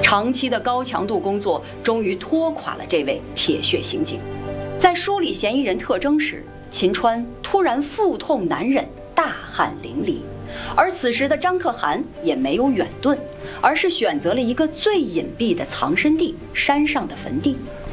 长期的高强度工作终于拖垮了这位铁血刑警。在梳理嫌疑人特征时，秦川突然腹痛难忍，大汗淋漓。而此时的张可汗也没有远遁，而是选择了一个最隐蔽的藏身地——山上的坟地。